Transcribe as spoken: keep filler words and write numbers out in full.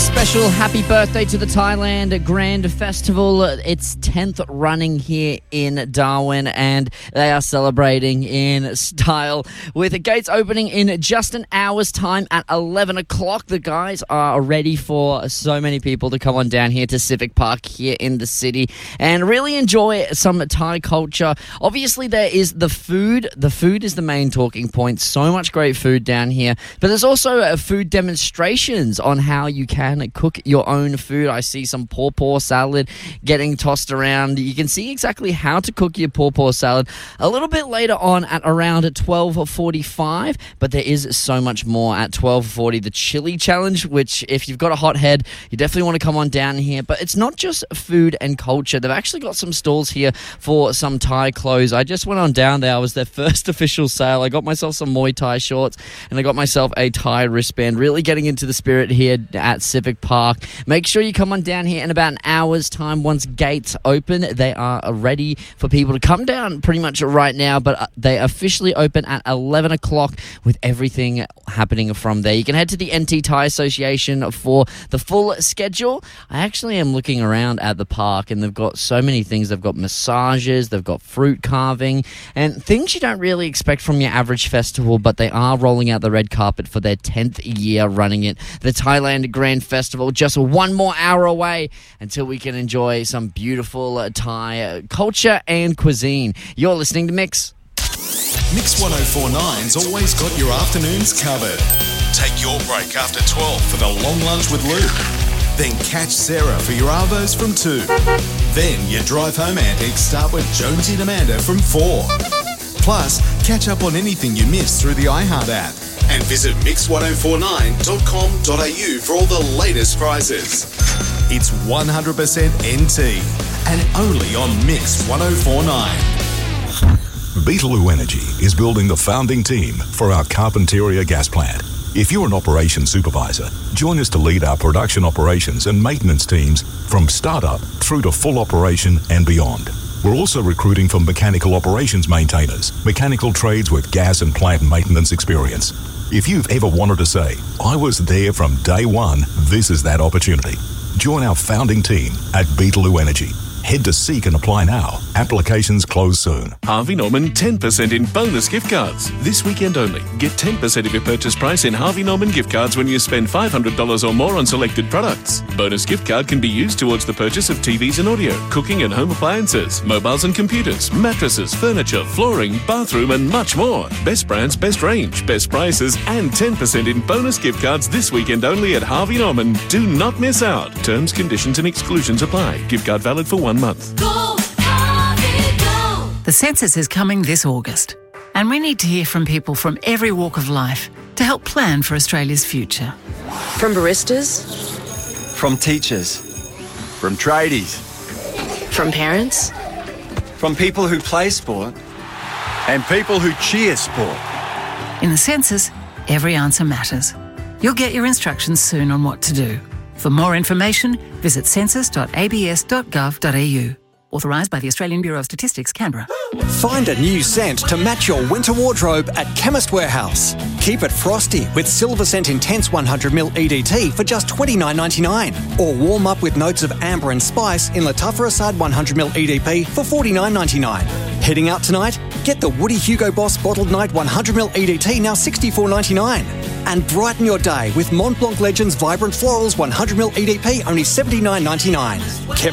Special happy birthday to the Thailand Grand Festival. It's tenth running here in Darwin, and they are celebrating in style with the gates opening in just an hour's time at eleven o'clock. The guys are ready for so many people to come on down here to Civic Park here in the city and really enjoy some Thai culture. Obviously, there is the food. The food is the main talking point. So much great food down here, but there's also uh, food demonstrations on how you can cook your own food. I see some pawpaw salad getting tossed around. You can see exactly how to cook your pawpaw salad a little bit later on at around twelve forty-five, but there is so much more at twelve forty. The chili challenge, which if you've got a hot head, you definitely want to come on down here. But it's not just food and culture. They've actually got some stalls here for some Thai clothes. I just went on down there. I was their first official sale. I got myself some Muay Thai shorts and I got myself a Thai wristband. Really getting into the spirit here at Civic Park. Make sure you come on down here in about an hour's time once gates open. They are ready for people to come down pretty much right now, but they officially open at eleven o'clock with everything happening from there. You can head to the N T Thai Association for the full schedule. I actually am looking around at the park and they've got so many things. They've got massages, they've got fruit carving, and things you don't really expect from your average festival, but they are rolling out the red carpet for their tenth year running it. The Thailand Grand Festival, just one more hour away until we can enjoy some beautiful uh, Thai uh, culture and cuisine. You're listening to Mix. Mix one oh four point nine's always got your afternoons covered. Take your break after twelve for the long lunch with Luke. Then catch Sarah for your arvos from two. Then your drive home antics start with Jonesy and Amanda from four. Plus, catch up on anything you missed through the iHeart app. And visit mix one oh four nine dot com dot a u for all the latest prizes. It's one hundred percent N T and only on Mix one oh four point nine. Beetaloo Energy is building the founding team for our Carpentaria gas plant. If you're an operations supervisor, join us to lead our production operations and maintenance teams from startup through to full operation and beyond. We're also recruiting for mechanical operations maintainers, mechanical trades with gas and plant maintenance experience. If you've ever wanted to say, I was there from day one, this is that opportunity. Join our founding team at Beetaloo Energy. Head to Seek and apply now. Applications close soon. Harvey Norman ten percent in bonus gift cards. This weekend only. Get ten percent of your purchase price in Harvey Norman gift cards when you spend five hundred dollars or more on selected products. Bonus gift card can be used towards the purchase of T Vs and audio, cooking and home appliances, mobiles and computers, mattresses, furniture, flooring, bathroom and much more. Best brands, best range, best prices and ten percent in bonus gift cards this weekend only at Harvey Norman. Do not miss out. Terms, conditions and exclusions apply. Gift card valid for one month. Go, Harvey, go. The census is coming this August, and we need to hear from people from every walk of life to help plan for Australia's future. From baristas, from teachers, from tradies, from parents, from people who play sport, and people who cheer sport. In the census, every answer matters. You'll get your instructions soon on what to do. For more information, visit census dot a b s dot gov dot a u. Authorised by the Australian Bureau of Statistics, Canberra. Find a new scent to match your winter wardrobe at Chemist Warehouse. Keep it frosty with Silver Scent Intense one hundred milliliter E D T for just twenty-nine ninety-nine. Or warm up with notes of amber and spice in Latafra Assad one hundred milliliter E D P for forty-nine ninety-nine. Heading out tonight? Get the Woody Hugo Boss Bottled Night one hundred milliliter E D T now sixty-four ninety-nine. And brighten your day with Mont Blanc Legends Vibrant Florals one hundred milliliter E D P only seventy-nine ninety-nine. Chemist